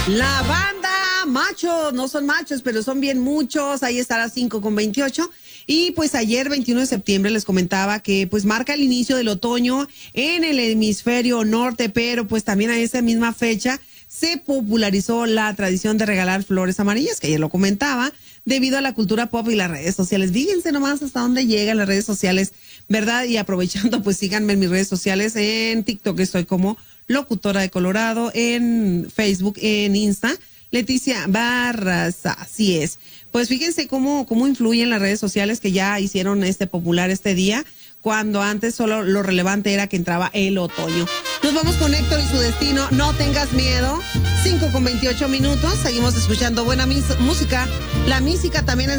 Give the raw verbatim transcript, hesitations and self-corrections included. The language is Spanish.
La banda Machos, no son machos, pero son bien muchos. Ahí está a las cinco con veintiocho. Y pues ayer, veintiuno de septiembre, les comentaba que pues marca el inicio del otoño en el hemisferio norte, pero pues también a esa misma fecha se popularizó la tradición de regalar flores amarillas, que ayer lo comentaba, debido a la cultura pop y las redes sociales. Fíjense nomás hasta dónde llegan las redes sociales, ¿verdad? Y aprovechando, pues síganme en mis redes sociales. En TikTok estoy como Locutora de Colorado, en Facebook, en Insta, Leticia Barras, así es. Pues fíjense cómo, cómo influyen las redes sociales que ya hicieron este popular este día, cuando antes solo lo relevante era que entraba el otoño. Nos vamos con Héctor y su destino, No tengas miedo, cinco con veintiocho minutos, seguimos escuchando buena mis- música, la música también es